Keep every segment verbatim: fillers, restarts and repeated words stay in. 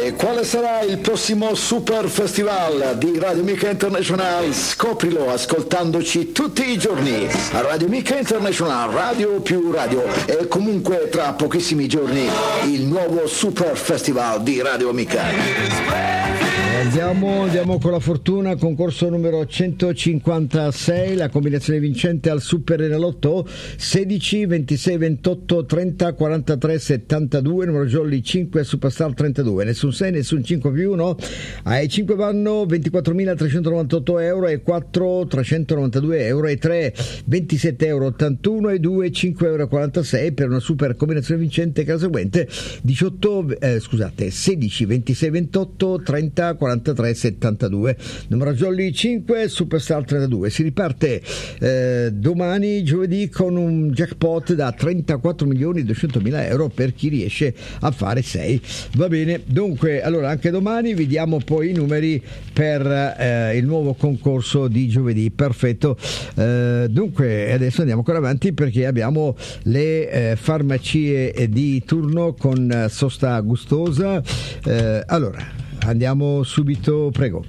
E quale sarà il prossimo Super Festival di Radio Mica International? Scoprilo ascoltandoci tutti i giorni a Radio Mica International, radio più radio. E comunque tra pochissimi giorni il nuovo Super Festival di Radio Mica. Andiamo, andiamo con la fortuna, concorso numero centocinquantasei, la combinazione vincente al Super Enalotto sedici, ventisei, ventotto, trenta, quarantatré, settantadue, numero jolly cinque, Superstar trentadue, nessun sei, nessun cinque più uno, ai cinque vanno ventiquattromilatrecentonovantotto euro e quattro, trecentonovantadue euro e tre, ventisette euro ottantuno e due, cinque euro quarantasei per una super combinazione vincente che è la seguente, diciotto, eh, scusate, sedici, ventisei, ventotto, trenta, quarantatré, settantadue, numero jolly cinque, Superstar trentadue. Si riparte eh, domani giovedì con un jackpot da trentaquattro milioni duecentomila euro per chi riesce a fare sei. Va bene, dunque allora anche domani vi diamo poi i numeri per eh, il nuovo concorso di giovedì. Perfetto. Eh, dunque adesso andiamo ancora avanti perché abbiamo le eh, farmacie di turno con sosta gustosa. Eh, allora andiamo subito, prego.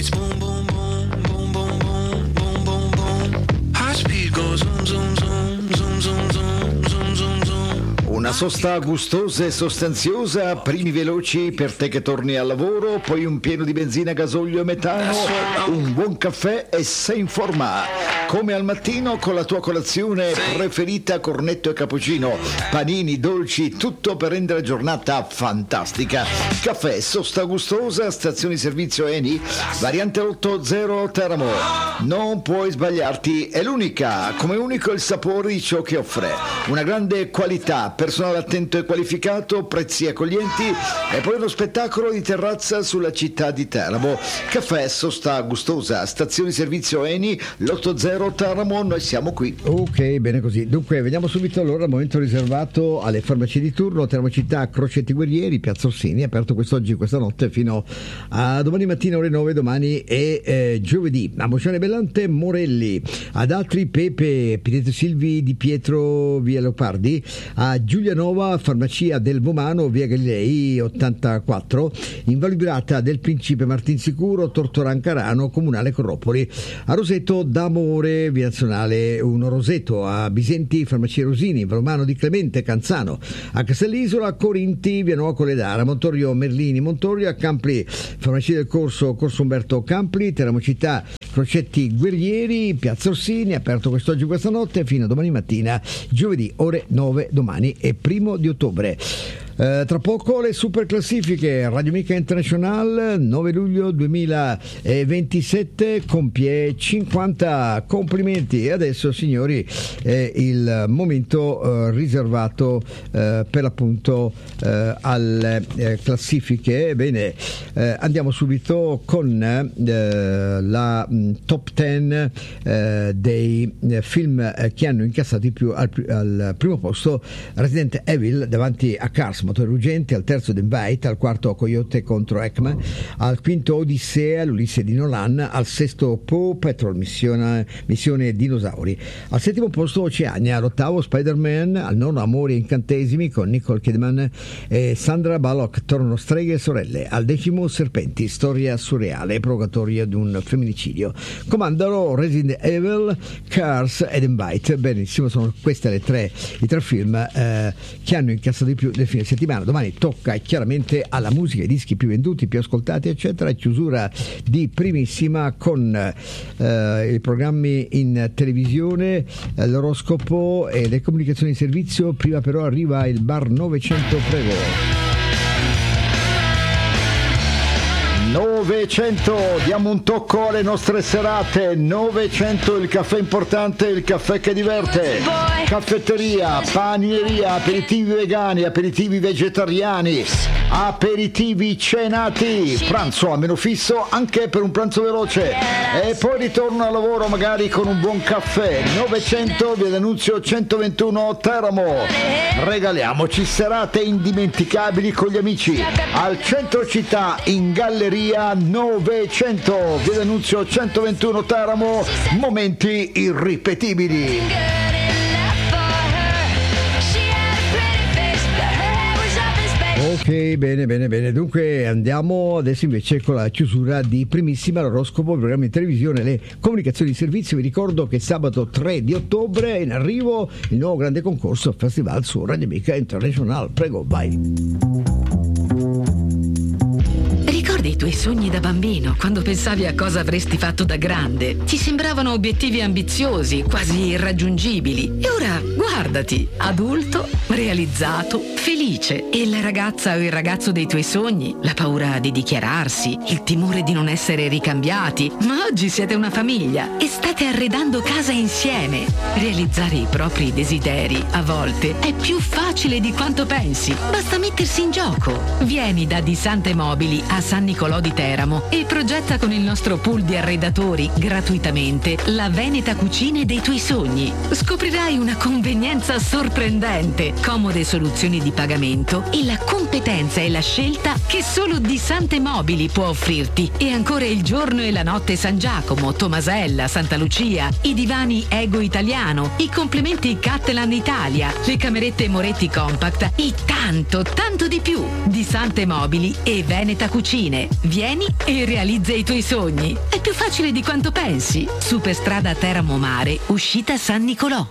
Una sosta gustosa e sostanziosa, primi veloci per te che torni al lavoro, poi un pieno di benzina, gasolio e metano, un buon caffè e sei in forma. Come al mattino con la tua colazione preferita, cornetto e cappuccino, panini, dolci, tutto per rendere la giornata fantastica. Caffè, sosta gustosa, stazione di servizio Eni, variante ottanta Teramo. Non puoi sbagliarti, è l'unica, come unico il sapore di ciò che offre. Una grande qualità, personale attento e qualificato, prezzi accoglienti e poi uno spettacolo di terrazza sulla città di Teramo. Caffè, sosta gustosa, stazione di servizio Eni, l'ottanta Teramo, noi siamo qui. Ok, bene così. Dunque, vediamo subito allora il momento riservato alle farmacie di turno. Teramo città, Crocetti Guerrieri, Piazza Orsini, aperto quest'oggi, questa notte fino a domani mattina ore nove, domani e eh, giovedì. A Mociane Bellante, Morelli, ad altri Pepe, Pietro Silvi di Pietro, via Leopardi, a Giulianova, farmacia del Vomano, via Galilei ottantaquattro, in Vallibrata del Principe Martinsicuro, Tortorancarano, Comunale Corropoli, a Roseto d'Amore, via Nazionale uno Roseto, a Bisenti, farmacia Rosini, Valomano di Clemente, Canzano, a Castellisola, Corinti, via Nuova Colledara, Montorio, Merlini, Montorio, a Campli, farmacia del Corso, Corso Umberto Campli, Teramo città, Crocetti Guerrieri, Piazza Orsini, aperto quest'oggi, questa notte, fino a domani mattina, giovedì, ore nove, domani e primo di ottobre. Eh, tra poco le super classifiche. Radio Mica International, nove luglio duemilaventisette, compie cinquanta, complimenti. E adesso, signori, è il momento eh, riservato eh, per l'appunto eh, alle eh, classifiche. Bene, eh, andiamo subito con eh, la mh, top dieci eh, dei eh, film eh, che hanno incassato di più. Al, al primo posto Resident Evil davanti a Cars, Motore Ruggente, al terzo The Invite, al quarto Coyote contro Ekman, al quinto Odissea, l'Ulisse di Nolan, al sesto Paw Patrol, missione, missione dinosauri, al settimo posto Oceania, all'ottavo Spider-Man, al nono Amori e Incantesimi con Nicole Kidman e Sandra Bullock, tornano Streghe e sorelle, al decimo Serpenti, storia surreale, provocatoria di un femminicidio, comandano Resident Evil, Cars ed Invite. Benissimo, sono queste le tre, i tre film eh, che hanno incassato di più del fine settimana. Domani tocca chiaramente alla musica, ai dischi più venduti, più ascoltati, eccetera. Chiusura di primissima con eh, i programmi in televisione, eh, l'oroscopo e le comunicazioni in servizio. Prima però arriva il Bar novecento, prego. novecento, diamo un tocco alle nostre serate. Novecento, il caffè importante, il caffè che diverte. Caffetteria, panineria, aperitivi vegani, aperitivi vegetariani, aperitivi cenati, pranzo a meno fisso anche per un pranzo veloce e poi ritorno al lavoro magari con un buon caffè. Novecento, via D'Annunzio centoventuno, Teramo. Regaliamoci serate indimenticabili con gli amici al centro città, in galleria novecento, via D'Annunzio centoventuno, Teramo. Momenti irripetibili. Ok, bene, bene, bene. Dunque andiamo adesso invece con la chiusura di Primissima, l'oroscopo, programma in televisione, le comunicazioni di servizio. Vi ricordo che sabato tre di ottobre è in arrivo il nuovo grande concorso Festival su Radio Amica International. Prego, vai. Ricordi i tuoi sogni da bambino, quando pensavi a cosa avresti fatto da grande? Ti sembravano obiettivi ambiziosi, quasi irraggiungibili. E ora, guardati, adulto, realizzato, felice. E la ragazza o il ragazzo dei tuoi sogni? La paura di dichiararsi, il timore di non essere ricambiati. Ma oggi siete una famiglia e state arredando casa insieme. Realizzare i propri desideri, a volte, è più facile di quanto pensi. Basta mettersi in gioco. Vieni da Di Sante Mobili a San Nicolò di Teramo e progetta con il nostro pool di arredatori gratuitamente la Veneta cucine dei tuoi sogni. Scoprirai una convenienza sorprendente, comode soluzioni di pagamento e la competenza e la scelta che solo Di Sante Mobili può offrirti. E ancora il giorno e la notte San Giacomo, Tomasella, Santa Lucia, i divani Ego Italiano, i complementi Cattelan Italia, le camerette Moretti Compact e tanto, tanto di più. Di Sante Mobili e Veneta Cucine. Vieni e realizza i tuoi sogni. È più facile di quanto pensi. Superstrada Teramo Mare, uscita San Nicolò.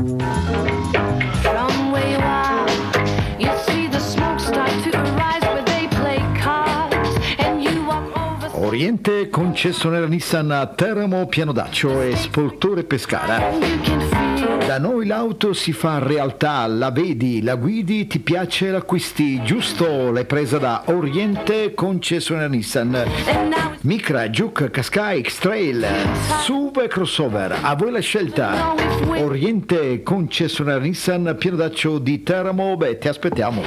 Oriente, concessionaria Nissan a Teramo, Pianodaccio e Spoltore Pescara. Da noi l'auto si fa realtà, la vedi, la guidi, ti piace, l'acquisti, giusto? L'hai presa da Oriente, concessionaria Nissan. Micra, Juke, Qashqai, X-Trail, S U V e crossover, a voi la scelta. Oriente, concessionaria Nissan, Pianodaccio di Teramo, beh, ti aspettiamo.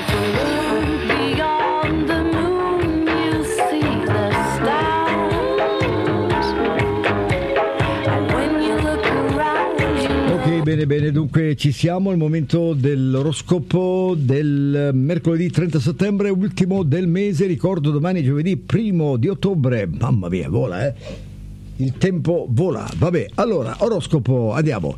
Bene, bene, dunque ci siamo al momento dell'oroscopo del mercoledì trenta settembre, ultimo del mese. Ricordo, domani è giovedì primo di ottobre. Mamma mia, vola, eh! Il tempo vola. Vabbè, allora, oroscopo, andiamo.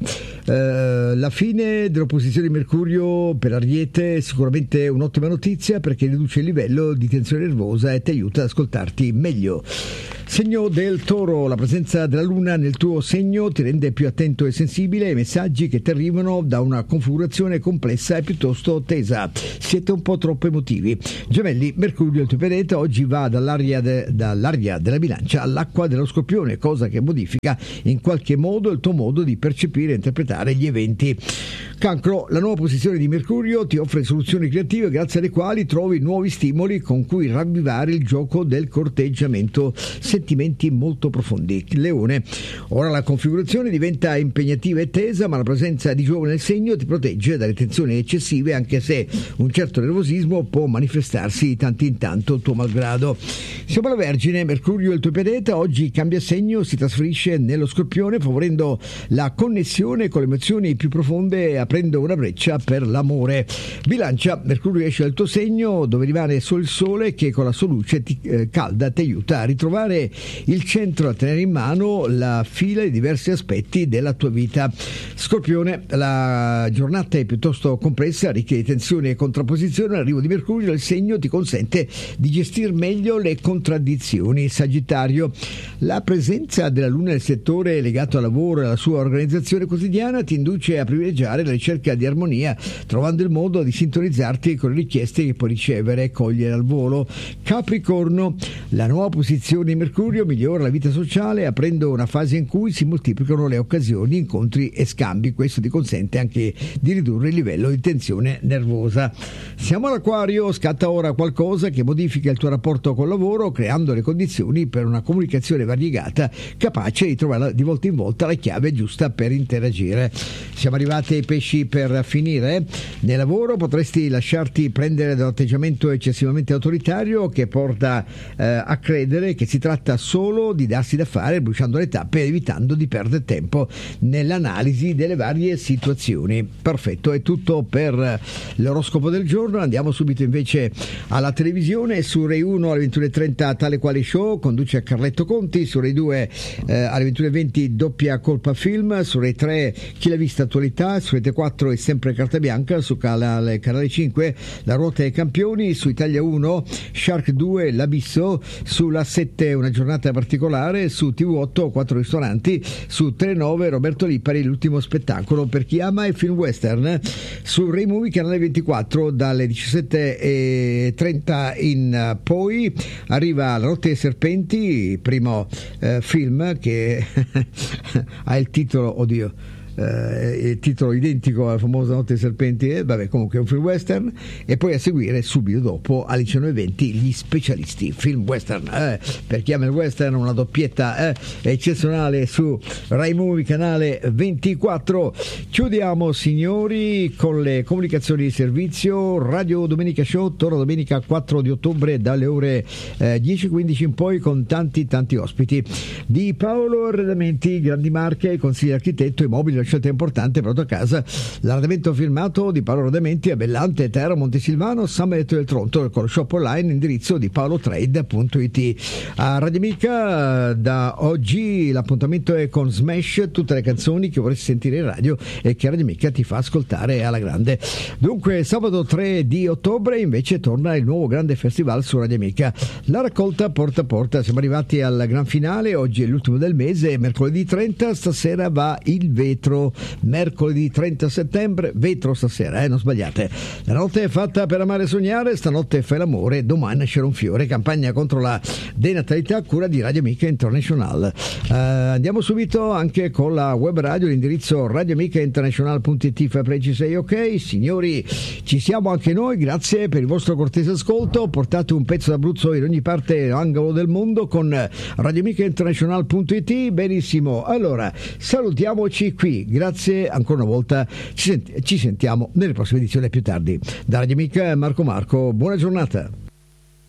Eh, la fine dell'opposizione di Mercurio per Ariete è sicuramente un'ottima notizia, perché riduce il livello di tensione nervosa e ti aiuta ad ascoltarti meglio. Segno del Toro, la presenza della Luna nel tuo segno ti rende più attento e sensibile ai messaggi che ti arrivano da una configurazione complessa e piuttosto tesa. Siete un po' troppo emotivi. Gemelli, Mercurio, il tuo pianeta, oggi va dall'aria, de, dall'aria della Bilancia all'acqua dello Scorpione, cosa che modifica in qualche modo il tuo modo di percepire e interpretare gli eventi. Cancro, la nuova posizione di Mercurio ti offre soluzioni creative grazie alle quali trovi nuovi stimoli con cui ravvivare il gioco del corteggiamento, sentimenti molto profondi. Leone, ora la configurazione diventa impegnativa e tesa, ma la presenza di Giove nel segno ti protegge dalle tensioni eccessive, anche se un certo nervosismo può manifestarsi di tanto in tanto tuo malgrado. Siamo alla Vergine, Mercurio, il tuo pianeta, oggi cambia segno, si trasferisce nello Scorpione, favorendo la connessione con le emozioni più profonde e aprendo una breccia per l'amore. Bilancia, Mercurio esce dal tuo segno, dove rimane solo il sole, che con la sua luce ti, eh, calda ti aiuta a ritrovare il centro, a tenere in mano la fila di diversi aspetti della tua vita. Scorpione, la giornata è piuttosto complessa, ricca di tensioni e contrapposizioni. L'arrivo di Mercurio nel segno ti consente di gestire meglio le contraddizioni. Sagittario, la presenza della Luna nel settore legato al lavoro e alla sua organizzazione quotidiana ti induce a privilegiare la ricerca di armonia, trovando il modo di sintonizzarti con le richieste che puoi ricevere e cogliere al volo. Capricorno, la nuova posizione di Mercurio migliora la vita sociale, aprendo una fase in cui si moltiplicano le occasioni, incontri e scambi. Questo ti consente anche di ridurre il livello di tensione nervosa. Siamo all'Acquario, scatta ora qualcosa che modifica il tuo rapporto col lavoro, creando le condizioni per una comunicazione variegata, capace di trovare di volta in volta la chiave giusta per interagire. Siamo arrivati ai pesci per finire. Nel lavoro potresti lasciarti prendere da un atteggiamento eccessivamente autoritario che porta eh, a credere che si tratta solo di darsi da fare bruciando le tappe e evitando di perdere tempo nell'analisi delle varie situazioni. Perfetto, è tutto per l'oroscopo del giorno. Andiamo subito invece alla televisione. Su Rai uno alle ventuno e trenta Tale Quale Show, conduce Carletto Conti. Su Rai due eh, alle ventuno e venti Doppia Colpa Film. Su Rai tre Chi l'ha vista attualità. Su Rete quattro è sempre Carta Bianca. Su canale, canale cinque La Ruota dei Campioni. Su Italia uno Shark due L'Abisso. Sulla sette Una giornata particolare. Su T V otto Quattro ristoranti. Su Telenove Roberto Lipari, L'ultimo spettacolo per chi ama il film western. Su Rai Movie canale ventiquattro dalle diciassette e trenta in poi arriva La Notte dei Serpenti, primo eh, film che ha il titolo, oddio, eh, il titolo identico alla famosa Notte dei Serpenti, eh, vabbè, comunque è un film western. E poi a seguire subito dopo alle diciannove e venti Gli Specialisti, film western, eh, per chi ama il western, una doppietta eh, eccezionale su Rai Movie canale ventiquattro. Chiudiamo, signori, con le comunicazioni di servizio. Radio Domenica Show torna domenica quattro di ottobre dalle ore eh, dieci e quindici in poi, con tanti tanti ospiti. Di Paolo Arredamenti, grandi marche, consiglio architetto e mobili, la scelta importante pronto a casa. L'arredamento firmato di Paolo Arredamenti a Bellante, Terra, Montesilvano, San Benedetto del Tronto, con lo shop online, indirizzo di paolotrade punto it. A Radio Amica da oggi l'appuntamento è con Smash, tutte le canzoni che vorresti sentire in radio e che Radio Amica ti fa ascoltare alla grande. Dunque sabato tre di ottobre invece torna il nuovo grande festival su Radio Amica, la raccolta porta a porta. Siamo arrivati al gran finale, oggi è l'ultimo del mese, mercoledì trenta, stasera va il vetro. Mercoledì trenta settembre, vetro stasera, eh, non sbagliate. La notte è fatta per amare e sognare, stanotte fai l'amore, domani nascerà un fiore. Campagna contro la denatalità a cura di Radio Amica International. Uh, andiamo subito anche con la web radio, l'indirizzo radio amica international punto it. Fa precisei ok, signori, ci siamo anche noi, grazie per il vostro cortese ascolto. Portate un pezzo d'Abruzzo in ogni parte angolo del mondo con radio amica international punto it. Benissimo, allora salutiamoci qui, grazie ancora una volta, ci, senti- ci sentiamo nelle prossime edizioni più tardi. Da Radio Amica Marco Marco, buona giornata.